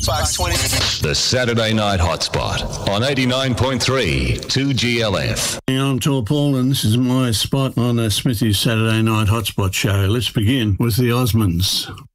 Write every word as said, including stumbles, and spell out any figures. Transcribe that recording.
Fox twenty. The Saturday Night Hotspot on eighty-nine point three two G L F. I'm Tor Paul, and this is my spot on uh, Smithy's Saturday Night Hotspot show. Let's begin with the Osmonds.